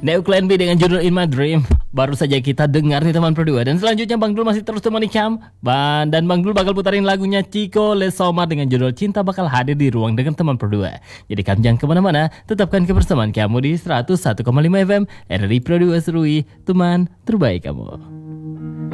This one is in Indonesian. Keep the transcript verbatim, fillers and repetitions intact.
Neuklan B dengan judul In My Dream. Baru saja kita dengar nih teman berdua. Dan selanjutnya Bang Dul masih terus temani Cam. Dan Bang Dul bakal putarin lagunya Chico Lesomar dengan judul Cinta bakal hadir di ruang dengan teman berdua. Jadi kamu jangan kemana-mana, tetapkan kebersamaan kamu di seratus satu koma lima F M R R I Pro dua Serui, teman terbaik kamu.